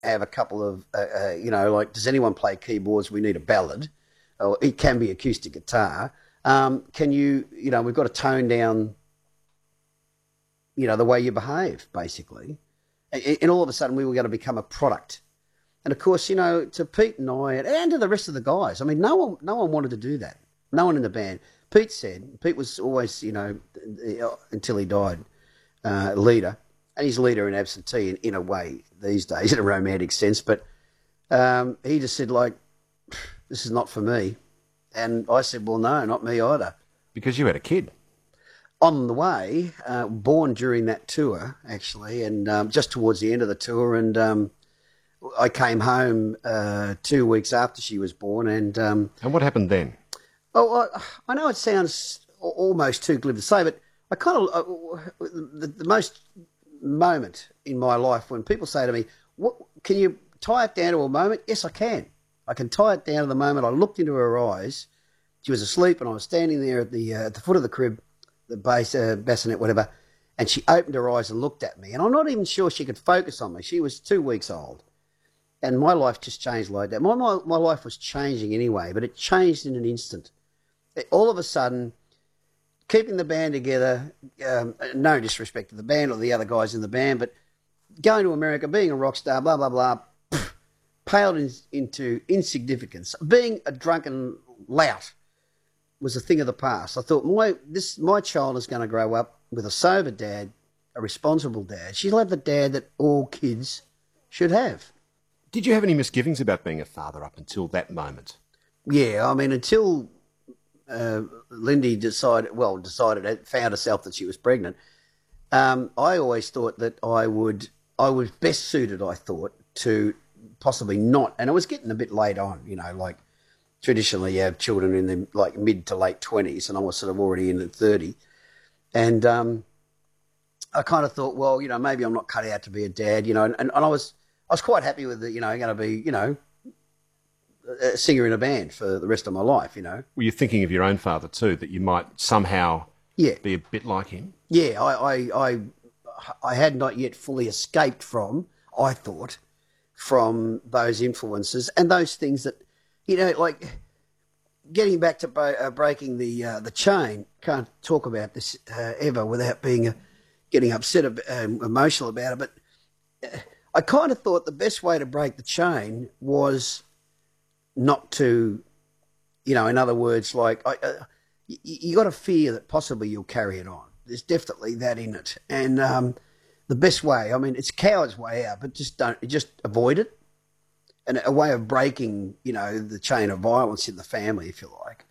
have a couple of, like, does anyone play keyboards? We need a ballad. Or it can be acoustic guitar. Can you, we've got to tone down, the way you behave, basically. And all of a sudden we were going to become a product. And of course, to Pete and I, and to the rest of the guys, I mean, no one wanted to do that. No one in the band. Pete was always, until he died, leader. And he's leader and absentee in a way these days, in a romantic sense. But he just said, like, this is not for me. And I said, well, no, not me either. Because you had a kid. On the way, born during that tour, actually, and just towards the end of the tour. And I came home 2 weeks after she was born. And what happened then? Oh, I know it sounds almost too glib to say, but I kind of, the most moment in my life when people say to me, "What can you tie it down to a moment?" Yes, I can. I can tie it down to the moment I looked into her eyes. She was asleep, and I was standing there at the foot of the crib, the bassinet, whatever, and she opened her eyes and looked at me. And I'm not even sure she could focus on me. She was 2 weeks old, and my life just changed like that. My life was changing anyway, but it changed in an instant. All of a sudden, keeping the band together, no disrespect to the band or the other guys in the band, but going to America, being a rock star, blah, blah, blah, paled into insignificance. Being a drunken lout was a thing of the past. I thought, my child is going to grow up with a sober dad, a responsible dad. She'll have the dad that all kids should have. Did you have any misgivings about being a father up until that moment? Yeah, I mean, until Lindy found herself that she was pregnant, I always thought that I was best suited, I thought, to possibly not, and it was getting a bit late on, like traditionally you have children in the like mid to late 20s, and I was sort of already in at 30, and I kind of thought, well, maybe I'm not cut out to be a dad, and I was quite happy with it, going to be, a singer in a band for the rest of my life, Were you thinking of your own father too, that you might somehow be a bit like him? Yeah, I had not yet fully escaped from, I thought, from those influences and those things that, like getting back to breaking the chain. Can't talk about this ever without getting upset, emotional about it. But I kind of thought the best way to break the chain was not to, in other words, like you got to fear that possibly you'll carry it on. There's definitely that in it, and the best way, I mean, it's a coward's way out, but just avoid it. And a way of breaking, the chain of violence in the family, if you like,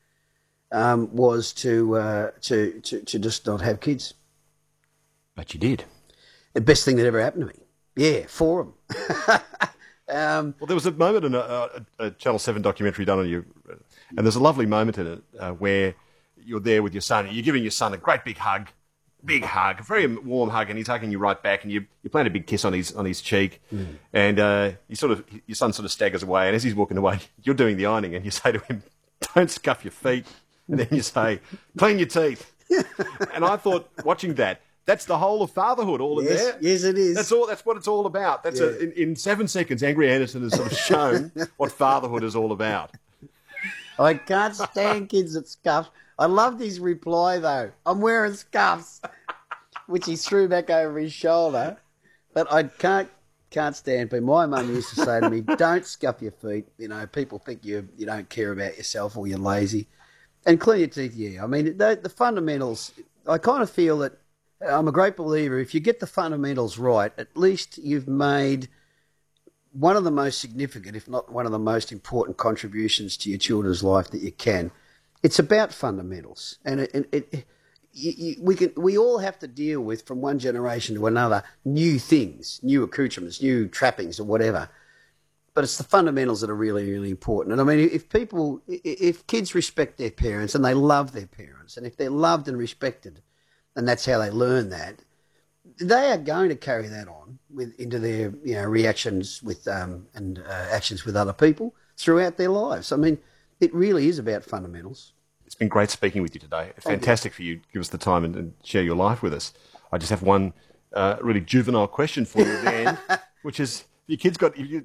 was to just not have kids. But you did. The best thing that ever happened to me. Yeah, for them. Well, there was a moment in a Channel 7 documentary done on you, and there's a lovely moment in it where you're there with your son, and you're giving your son a great big hug, a very warm hug, and he's hugging you right back, and you plant a big kiss on his cheek, and your son sort of staggers away, and as he's walking away, you're doing the ironing, and you say to him, "Don't scuff your feet," and then you say, "Clean your teeth." And I thought, watching that, that's the whole of fatherhood, all in there. Yes, it is. That's what it's all about. That's in 7 seconds, Angry Anderson has sort of shown what fatherhood is all about. I can't stand kids that scuff. I loved his reply, though. "I'm wearing scuffs," which he threw back over his shoulder. But I can't stand people. My mum used to say to me, "Don't scuff your feet. People think you don't care about yourself or you're lazy. And clean your teeth." Yeah, I mean, the fundamentals, I kind of feel that I'm a great believer. If you get the fundamentals right, at least you've made one of the most significant, if not one of the most important contributions to your children's life that you can. It's about fundamentals, and we all have to deal with, from one generation to another, new things, new accoutrements, new trappings, or whatever. But it's the fundamentals that are really, really important. And I mean, if kids respect their parents and they love their parents, and if they're loved and respected, and that's how they learn that, they are going to carry that on into their reactions with and actions with other people throughout their lives. I mean, it really is about fundamentals. It's been great speaking with you today. Fantastic for you to give us the time and share your life with us. I just have one really juvenile question for you, Dan, which is, your